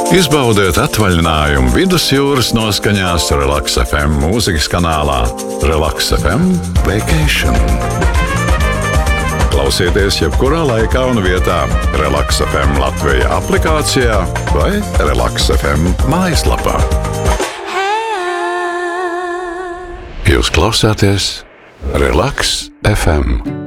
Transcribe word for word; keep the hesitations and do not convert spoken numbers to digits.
Izbaudiet atvaļinājumu vidusjūras noskaņās Relaks F M mūzikas kanālā Relaks F M Vacation. Klausieties jebkurā laikā un vietā Relaks F M Latvija aplikācijā vai Relaks F M mājaslapā. Jūs klausāties Relaks F M.